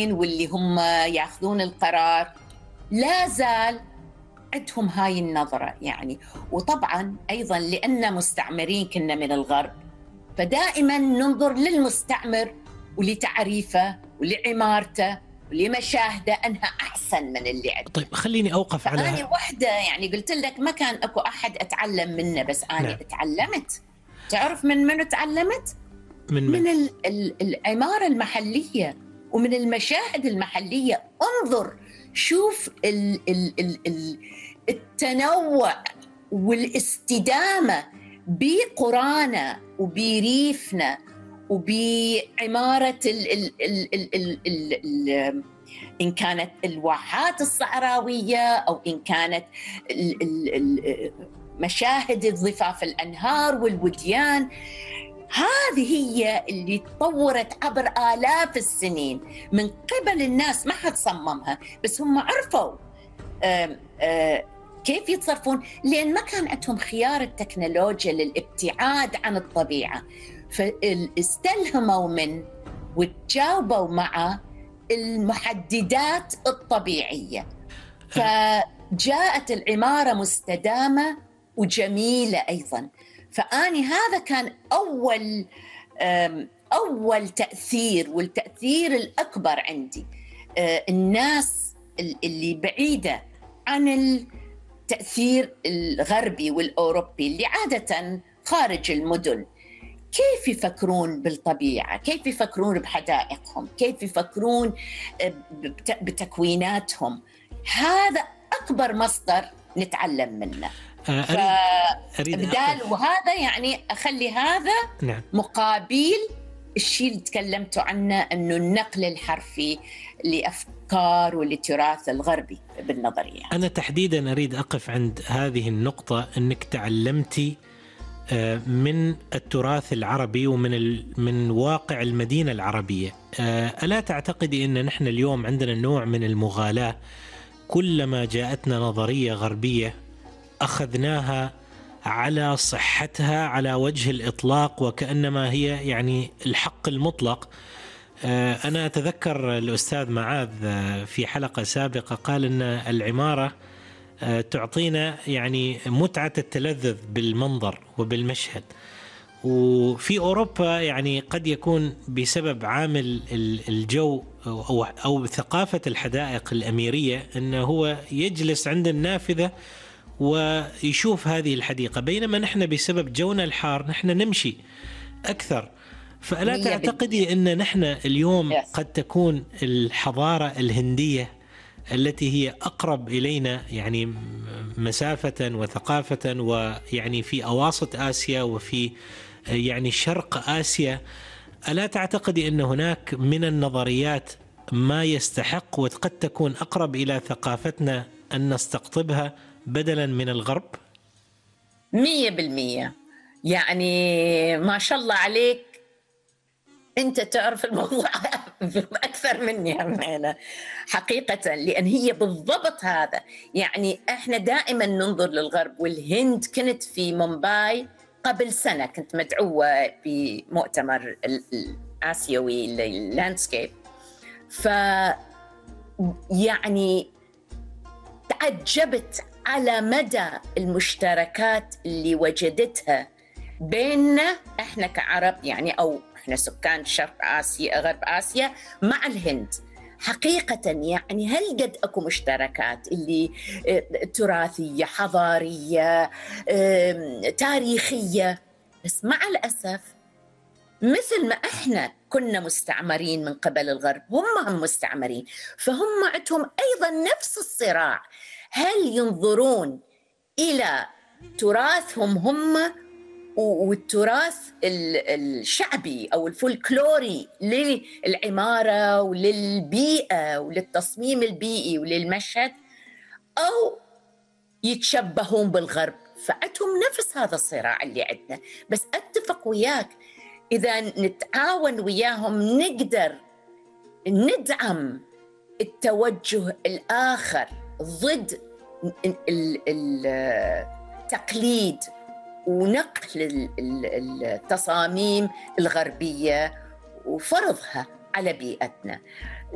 المسؤولين واللي هم ياخذون القرار لا زال عندهم هاي النظرة يعني. وطبعا أيضا لأن مستعمرين كنا من الغرب، فدائما ننظر للمستعمر ولتعريفه ولعمارته ولمشاهده أنها أحسن من اللي عندنا. طيب خليني أوقف على أنا وحدة يعني قلت لك ما كان أكو أحد أتعلم منه، بس أنا نعم. اتعلمت. تعرف من منو تعلمت؟ من العمارة المحلية ومن المشاهد المحلية. انظر شوف التنوع والاستدامة بقرانا وبريفنا وبعمارة إن كانت الواحات الصحراوية أو إن كانت مشاهد ضفاف الأنهار والوديان. هذه هي اللي تطورت عبر آلاف السنين من قبل الناس، ما حد صممها، بس هم عرفوا كيف يتصرفون، لأن ما كان عندهم خيار التكنولوجيا للابتعاد عن الطبيعة، فاستلهموا من وتجاوبوا مع المحددات الطبيعية، فجاءت العمارة مستدامة وجميلة أيضاً. فأني هذا كان أول تأثير، والتأثير الأكبر عندي. الناس اللي بعيدة عن التأثير الغربي والأوروبي اللي عادة خارج المدن، كيف يفكرون بالطبيعة، كيف يفكرون بحدائقهم، كيف يفكرون بتكويناتهم. هذا أكبر مصدر نتعلم منه. بدال وهذا يعني أخلي هذا نعم. مقابل الشيء اللي تكلمتوا عنه، أنه النقل الحرفي لأفكار ولتراث الغربي بالنظرية. أنا تحديدا أريد أقف عند هذه النقطة، أنك تعلمتي من التراث العربي من واقع المدينة العربية. ألا تعتقدي أن نحن اليوم عندنا نوع من المغالاة؟ كلما جاءتنا نظرية غربية أخذناها على صحتها على وجه الإطلاق، وكأنما هي يعني الحق المطلق. أنا أتذكر الأستاذ معاذ في حلقة سابقة قال أن العمارة تعطينا يعني متعة التلذذ بالمنظر وبالمشهد، وفي أوروبا يعني قد يكون بسبب عامل الجو أو ثقافة الحدائق الأميرية أنه هو يجلس عند النافذة ويشوف هذه الحديقة، بينما نحن بسبب جونا الحار نحن نمشي أكثر. فألا تعتقدي أن نحن اليوم قد تكون الحضارة الهندية التي هي أقرب إلينا يعني مسافة وثقافة، ويعني في أواسط آسيا وفي يعني شرق آسيا، ألا تعتقدي أن هناك من النظريات ما يستحق وقد تكون أقرب إلى ثقافتنا أن نستقطبها بدلا من الغرب؟ 100%. يعني ما شاء الله عليك، أنت تعرف الموضوع أكثر مني أنا حقيقة، لأن هي بالضبط هذا. يعني إحنا دائما ننظر للغرب والهند. كنت في مومباي قبل سنة، كنت مدعوة بمؤتمر الآسيوي لللاندسكيب، يعني تعجبت على مدى المشتركات اللي وجدتها بيننا إحنا كعرب، يعني أو إحنا سكان شرق آسيا غرب آسيا مع الهند. حقيقة يعني هل قد أكو مشتركات اللي تراثية حضارية تاريخية، بس مع الأسف مثل ما إحنا كنا مستعمرين من قبل الغرب، هم مستعمرين، فهم عندهم أيضا نفس الصراع. هل ينظرون إلى تراثهم هم والتراث الشعبي أو الفولكلوري للعمارة وللبيئة وللتصميم البيئي وللمشهد، أو يتشبهون بالغرب؟ فعندهم نفس هذا الصراع اللي عندنا. بس أتفق وياك، إذا نتعاون وياهم نقدر ندعم التوجه الآخر ضد التقليد ونقل التصاميم الغربية وفرضها على بيئتنا.